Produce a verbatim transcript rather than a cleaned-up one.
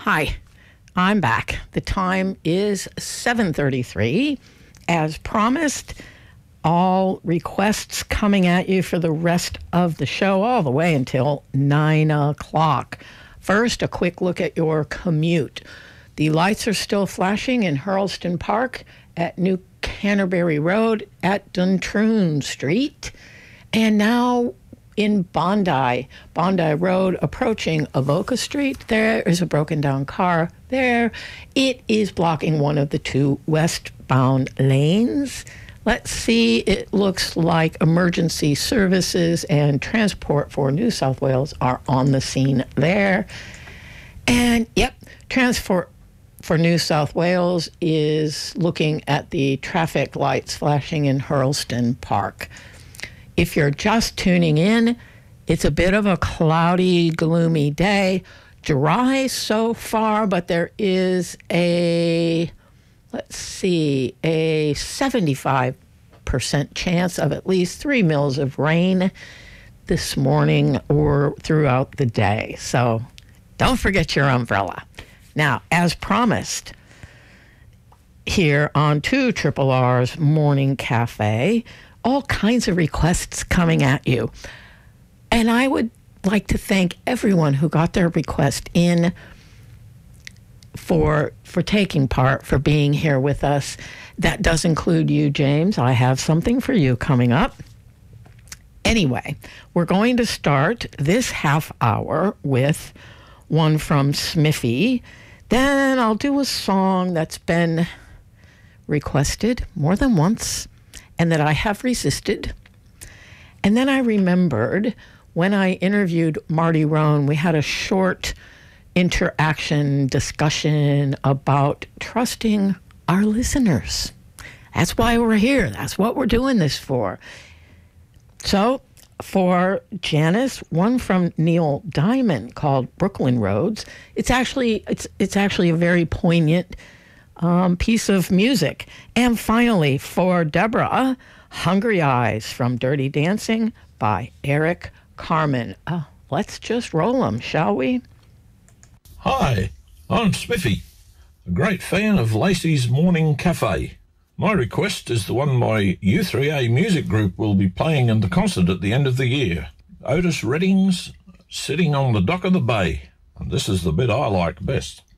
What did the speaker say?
Hi, I'm back. The time is seven thirty-three. As promised, all requests coming at you for the rest of the show, all the way until nine o'clock. First, a quick look at your commute. The lights are still flashing in Hurlston Park at New Canterbury Road at Duntroon Street. And now in Bondi, Bondi Road, approaching Avoca Street, there is a broken down car there. It is blocking one of the two westbound lanes. Let's see, it looks like emergency services and transport for New South Wales are on the scene there. And yep, transport for New South Wales is looking at the traffic lights flashing in Hurlston Park. If you're just tuning in, it's a bit of a cloudy, gloomy day. Dry so far, but there is a, let's see, a seventy-five percent chance of at least three mils of rain this morning or throughout the day. So don't forget your umbrella. Now, as promised, here on two Triple R's Morning Cafe, all kinds of requests coming at you. And I would like to thank everyone who got their request in for for taking part, for being here with us. That does include you, James. I have something for you coming up. Anyway, we're going to start this half hour with one from Smiffy. Then I'll do a song that's been requested more than once and that I have resisted. And then I remembered when I interviewed Marty Roan, we had a short interaction discussion about trusting our listeners. That's why we're here. That's what we're doing this for. So for Janice, one from Neil Diamond called Brooklyn Roads. It's actually it's it's actually a very poignant um, piece of music. And finally, for Deborah, Hungry Eyes from Dirty Dancing by Eric Carmen. Uh, let's just roll them, shall we? Hi, I'm Smiffy, a great fan of Lacey's Morning Cafe. My request is the one my U three A music group will be playing in the concert at the end of the year. Otis Redding's Sitting on the Dock of the Bay. And this is the bit I like best.